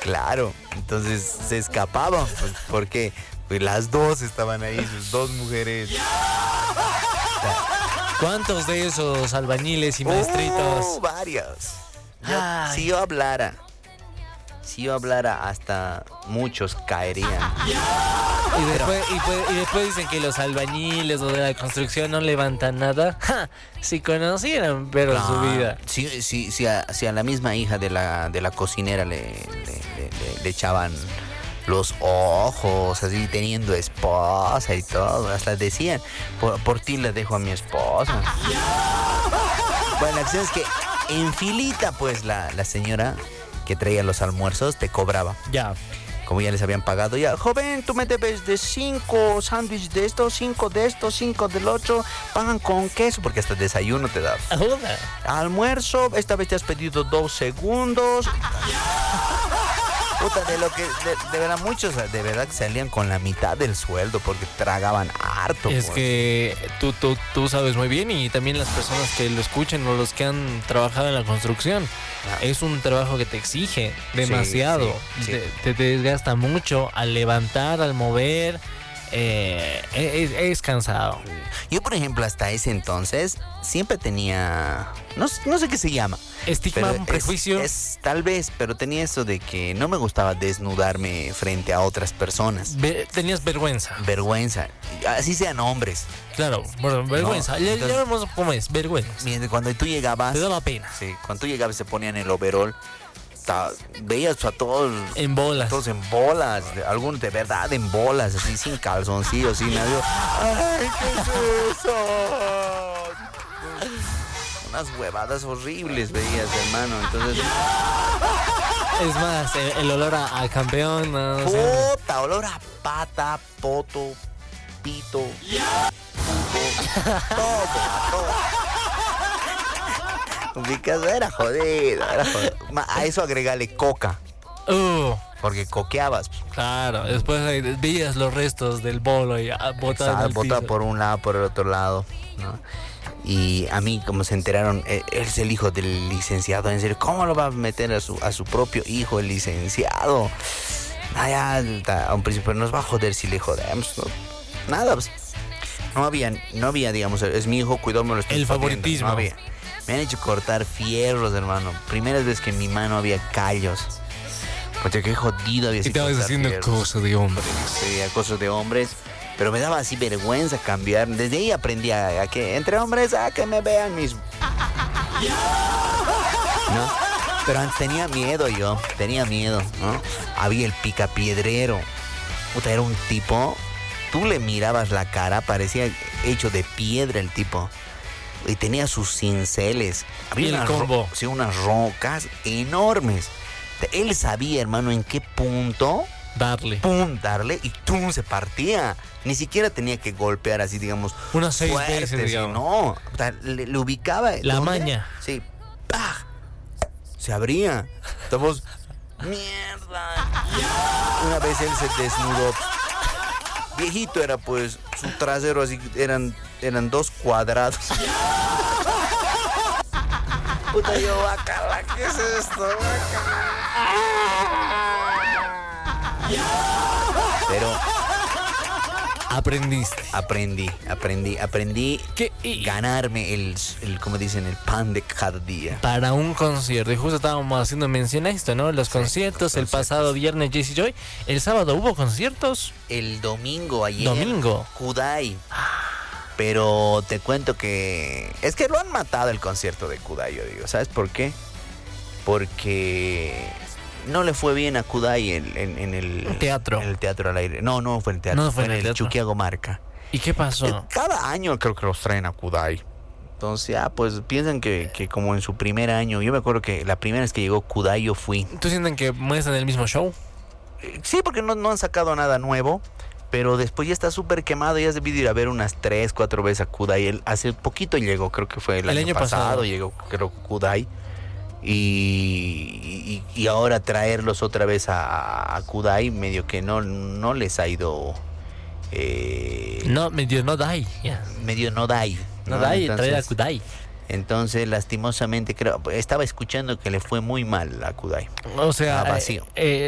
Claro, entonces se escapaban, pues, porque pues las dos estaban ahí, sus dos mujeres. ¿Cuántos de esos albañiles y maestritos? Varios. Ay. Si yo hablara, hasta muchos caerían. Y después dicen que los albañiles o de la construcción no levantan nada. ¡Ja! Si conocieran, pero su vida. Si a la misma hija de la cocinera le echaban los ojos, así teniendo esposa y todo. Hasta decían, por ti le dejo a mi esposa. Bueno, la cuestión es que en filita, pues, la señora que traía los almuerzos te cobraba. Ya. Como ya les habían pagado, ya, joven, tú me debes de 5 sándwiches de estos, 5 de estos, 5 del otro, pagan con queso, porque hasta desayuno te da. Almuerzo, esta vez te has pedido 2 segundos. Puta, de verdad, muchos de verdad que salían con la mitad del sueldo porque tragaban harto. Es pues. que tú sabes muy bien, y también las personas que lo escuchan o los que han trabajado en la construcción. Es un trabajo que te exige demasiado. Sí. Te desgasta mucho al levantar, al mover. Es cansado. Yo, por ejemplo, hasta ese entonces siempre tenía, no sé qué se llama. Estigma, un prejuicio. Tal vez, pero tenía eso de que no me gustaba desnudarme frente a otras personas. Tenías vergüenza. Vergüenza, así sean hombres. Claro, bueno, vergüenza. No, Ya entonces- vemos cómo es, vergüenza. Cuando tú llegabas, Te daba pena. sí, cuando tú llegabas se ponían el overol, veías a todos En bolas. todos en bolas, algunos de verdad en bolas, así sin calzoncillos, sin nada. ¡Ay, qué es eso! Unas huevadas horribles veías, hermano. Entonces, Es más, el olor a campeón. No, o sea, puta, olor a pata, poto, pito, todo. Ubicas, era jodido. A eso agregale coca, porque coqueabas. claro, después ahí veías los restos del bolo y botados. Bota por un lado, por el otro lado, ¿no? Y a mí, como se enteraron, él es el hijo del licenciado. En serio, ¿cómo lo va a meter a su propio hijo, el licenciado? A un principio nos va a joder si le jodemos. ¿No? Nada, pues. No había, digamos, es mi hijo, cuidado, me lo estoy El jodiendo. favoritismo. No había. Me han hecho cortar fierros, hermano. Primera vez que en mi mano había callos. Porque qué jodido había Y sido. estabas cortar haciendo fierros. cosas de hombre. Sí, cosas de hombres. Pero me daba así vergüenza cambiar. Desde ahí aprendí a que entre hombres, a que me vean mis... ¿No? Pero antes tenía miedo, ¿no? Había el picapiedrero. Puta, era un tipo... Tú le mirabas la cara, parecía hecho de piedra el tipo. Y tenía sus cinceles. Había Y el unas combo. sí, unas rocas enormes. Él sabía, hermano, en qué punto... Darle. ¡Pum! Darle y ¡tum! Se partía. Ni siquiera tenía que golpear así, digamos, Unas 6 fuerte, veces, sí, digamos. no. O sea, le ubicaba. La ¿dónde? maña. Sí. ¡Pah! Se abría. Estamos... ¡Mierda! Una vez él se desnudó. Viejito era, pues, su trasero así, eran 2 cuadrados. Puta, yo, bacala, ¿qué es esto? Pero Aprendiste. aprendí ¿Qué? Y ganarme el, como dicen, el pan de cada día. para un concierto, y justo estábamos haciendo mención a esto, ¿no? Los conciertos, el pasado viernes Jesse Joy. El sábado hubo conciertos. El domingo, ayer. Domingo. Kudai. Pero te cuento que... Es que lo han matado el concierto de Kudai, yo digo. ¿Sabes por qué? Porque... No le fue bien a Kudai en el Teatro. En el teatro al aire. No fue en el teatro. No fue en el el teatro. Chuquiago Marca. ¿Y qué pasó? Cada año creo que los traen a Kudai. Entonces, pues piensan que como en su primer año. Yo me acuerdo que la primera vez que llegó Kudai yo fui. ¿Tú sienten que muestran el mismo show? Sí, porque no han sacado nada nuevo. Pero después ya está súper quemado. Ya has debido ir a ver unas 3, 4 veces a Kudai. Él hace poquito llegó, creo que fue el año pasado. Llegó, creo, Kudai. Y ahora traerlos otra vez a Kudai, medio que no les ha ido... No, medio no dai. Ya. medio no dai. No dai, traer a Entonces, Kudai. entonces, lastimosamente, creo, estaba escuchando que le fue muy mal a Kudai. O sea, vacío.